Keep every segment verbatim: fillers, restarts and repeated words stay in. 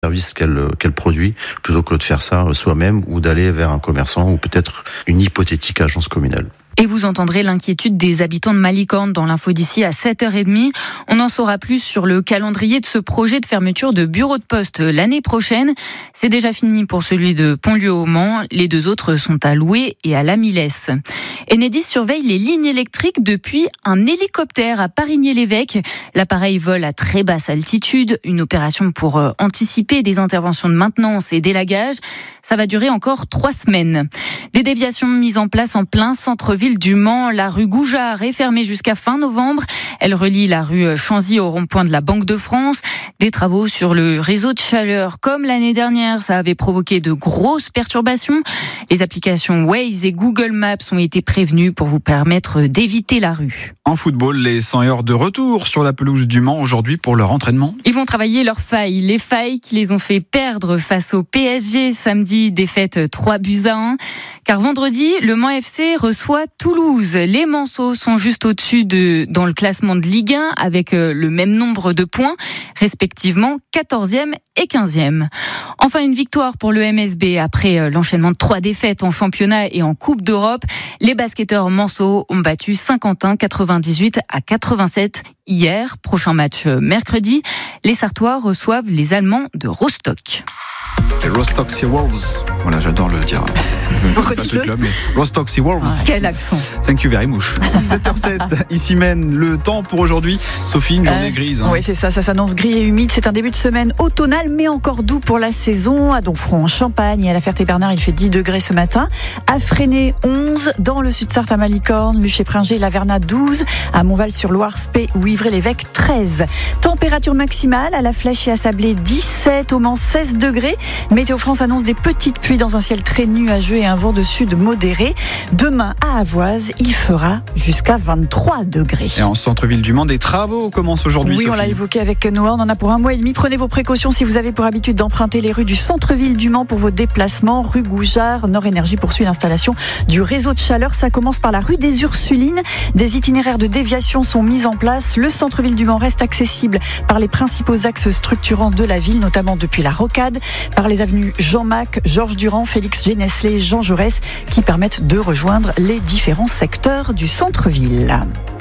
service qu'elle, qu'elle produit, plutôt que de faire ça soi-même ou d'aller vers un commerçant ou peut-être une hypothétique agence communale. Et vous entendrez l'inquiétude des habitants de Malicorne dans l'info d'ici à sept heures trente. On en saura plus sur le calendrier de ce projet de fermeture de bureaux de poste l'année prochaine. C'est déjà fini pour celui de Pontlieu au Mans. Les deux autres sont à Loué et à La Millesse. Enedis surveille les lignes électriques depuis un hélicoptère à Parigné-l'Évêque. L'appareil vole à très basse altitude. Une opération pour anticiper des interventions de maintenance et d'élagage. Ça va durer encore trois semaines. Des déviations mises en place en plein centre-ville du Mans. La rue Goujard est fermée jusqu'à fin novembre. Elle relie la rue Chanzy au rond-point de la Banque de France. Des travaux sur le réseau de chaleur. Comme l'année dernière, ça avait provoqué de grosses perturbations. Les applications Waze et Google Maps ont été prévenues pour vous permettre d'éviter la rue. En football, les cent heures de retour sur la pelouse du Mans aujourd'hui pour leur entraînement. Ils vont travailler leurs failles. Les failles qui les ont fait perdre face au P S G samedi, défaite trois buts à un. Car vendredi, le Mans F C reçoit Toulouse. Les Manceaux sont juste au-dessus de, dans le classement de Ligue un avec le même nombre de points, respectivement quatorzième et quinzième. Enfin, une victoire pour le M S B après l'enchaînement de trois défaites en championnat et en Coupe d'Europe. Les basketteurs Manceaux ont battu Saint-Quentin quatre-vingt-dix-huit à quatre-vingt-sept hier. Prochain match mercredi. Les Sartois reçoivent les Allemands de Rostock. Les Rostock Seawolves. Voilà, j'adore le dire. Je pas ce club, mais Rostock Seawolves. Ah, quel accent. Thank you very much. sept heures zéro sept, ici mène le temps pour aujourd'hui. Sophie, une journée euh, grise. Hein. Oui, c'est ça, ça s'annonce gris et humide. C'est un début de semaine automnal, mais encore doux pour la saison. À Domfront, en Champagne et à la Ferté-Bernard, il fait dix degrés ce matin. À Fresnay, onze. Dans le Sud-Sarthe, à Malicorne, Luché-Pringé, Laverna, douze. À Montval-sur-Loire, Spey ou Ivry-l'Évêque, treize. Température maximale à La Flèche et à Sablé, dix-sept. Au Mans, seize degrés. Météo France annonce des petites pluies dans un ciel très nuageux et un vent de sud modéré. Demain, à Avoise, il fera jusqu'à vingt-trois degrés. Et en centre-ville du Mans, des travaux commencent aujourd'hui, Oui, Sophie. On l'a évoqué avec Noah, on en a pour un mois et demi. Prenez vos précautions si vous avez pour habitude d'emprunter les rues du centre-ville du Mans pour vos déplacements. Rue Goujard, Nord Énergie poursuit l'installation du réseau de chaleur. Ça commence par la rue des Ursulines. Des itinéraires de déviation sont mis en place. Le centre-ville du Mans reste accessible par les principaux axes structurants de la ville, notamment depuis la Rocade, par les avenues Jean-Mac, Georges Durand, Félix Géneslé, Jean Jaurès, qui permettent de rejoindre les différents secteurs du centre-ville.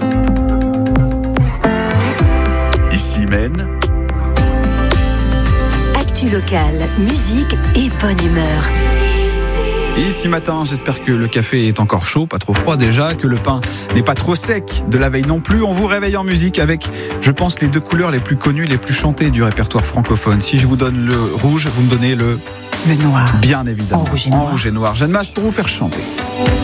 Ici mène Actu locale, musique et bonne humeur. Ici matin, j'espère que le café est encore chaud, pas trop froid déjà, que le pain n'est pas trop sec de la veille non plus. On vous réveille en musique avec, je pense, les deux couleurs les plus connues, les plus chantées du répertoire francophone. Si je vous donne le rouge, vous me donnez le... Le noir. Bien évidemment. En rouge et noir. En rouge et noir. Jeanne Masse pour vous faire chanter.